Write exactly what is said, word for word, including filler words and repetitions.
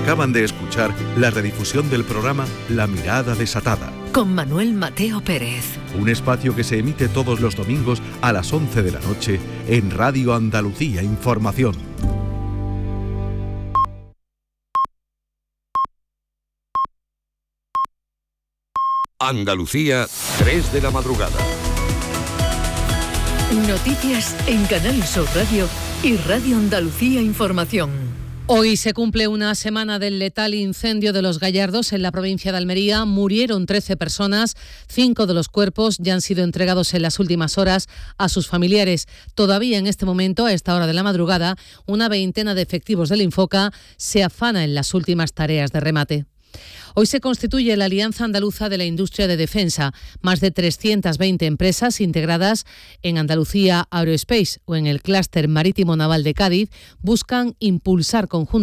Acaban de escuchar la redifusión del programa La Mirada Desatada, con Manuel Mateo Pérez. Un espacio que se emite todos los domingos a las once de la noche en Radio Andalucía Información. Andalucía, tres de la madrugada. Noticias en Canal Sur Radio y Radio Andalucía Información. Hoy se cumple una semana del letal incendio de Los Gallardos en la provincia de Almería. Murieron trece personas, cinco de los cuerpos ya han sido entregados en las últimas horas a sus familiares. Todavía en este momento, a esta hora de la madrugada, una veintena de efectivos del Infoca se afana en las últimas tareas de remate. Hoy se constituye la Alianza Andaluza de la Industria de Defensa. Más de trescientas veinte empresas integradas en Andalucía Aerospace o en el clúster marítimo naval de Cádiz buscan impulsar conjuntamente